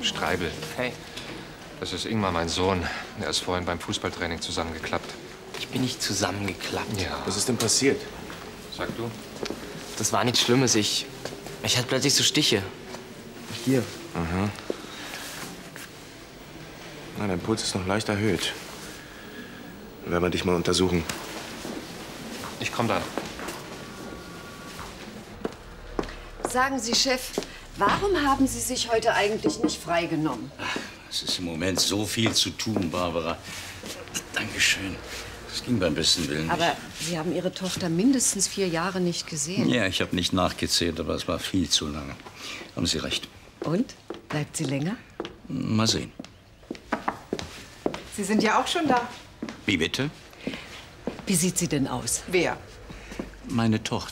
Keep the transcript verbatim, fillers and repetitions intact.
Streibel. Hey. Das ist Ingmar, mein Sohn. Er ist vorhin beim Fußballtraining zusammengeklappt. Ich bin nicht zusammengeklappt. Ja. Was ist denn passiert? Sag du? Das war nichts Schlimmes. Ich, ich hatte plötzlich so Stiche. Hier. Aha. Na, dein Puls ist noch leicht erhöht. Dann werden wir dich mal untersuchen. Ich komm da. Sagen Sie, Chef, warum haben Sie sich heute eigentlich nicht freigenommen? Es ist im Moment so viel zu tun, Barbara. Dankeschön. Das ging beim besten Willen nicht. Aber Sie haben Ihre Tochter mindestens vier Jahre nicht gesehen. Ja, ich habe nicht nachgezählt, aber es war viel zu lange. Haben Sie recht. Und? Bleibt sie länger? Mal sehen. Sie sind ja auch schon da. Wie bitte? Wie sieht sie denn aus? Wer? Meine Tochter.